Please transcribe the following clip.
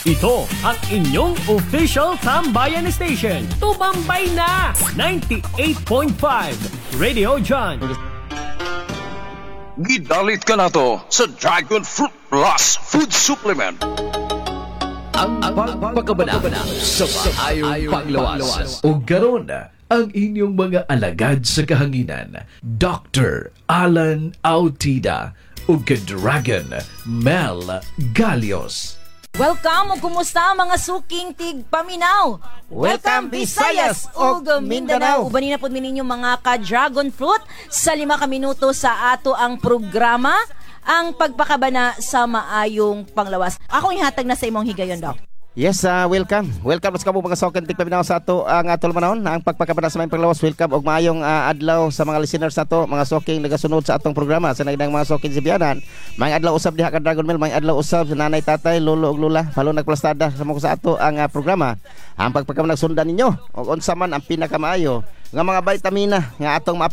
Ito ang inyong official Tambayan Station. Tumambay na! 98.5 Radio John. Gidalit ka na to sa Dragon Fruit Plus Food Supplement. Ang pagpakabana sa maayong panglawas. O garon ang inyong mga alagad sa kahanginan, Dr. Alan Autida o Dragon Mel Galios. Welcome o kumusta mga suking tig Paminaw. Welcome, Visayas ug Mindanao. Ubanin na po ninyo mga ka-dragon fruit sa 5 ka minuto sa ato ang programa, ang pagpakabana sa maayong panglawas. Ako ihatag na sa imong higayon, Doc. Yes, welcome. Welcome sa mga suking tig Paminaw sa ato ang atol manahon, ang pagpakabana sa maayong panglawas. Welcome og maayong adlaw sa mga listeners nato, mga suking nagasunod sa atong programa. Sa nagdang mga suking sibiyanan, may adlaw usab diha ka Dragon Mill, may adlaw usab sa nanay, tatay, lolo ug lola, palo nagplastada sa ato ang programa. Ang pagpakabana sundan ninyo og unsa man ang pinakamaayo nga mga vitamina nga atong